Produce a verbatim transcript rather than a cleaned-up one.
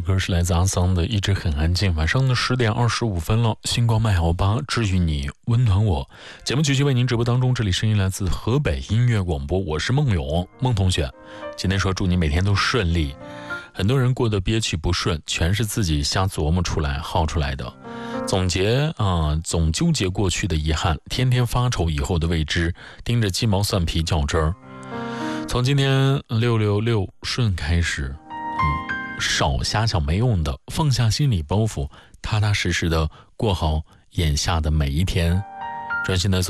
歌是来自阿桑的《一直很安静》。晚上的十点二十五分了，星光麦好吧，治愈你，温暖我。节目继续为您直播当中，这里声音来自河北音乐广播，我是孟勇，孟同学。今天说祝你每天都顺利。很多人过得憋屈不顺，全是自己瞎琢磨出来耗出来的。总结啊，总纠结过去的遗憾，天天发愁以后的未知，盯着鸡毛蒜皮较真儿。从今天六六六顺开始，嗯，少瞎想没用的，放下心理包袱，踏踏实实的过好眼下的每一天，专心的做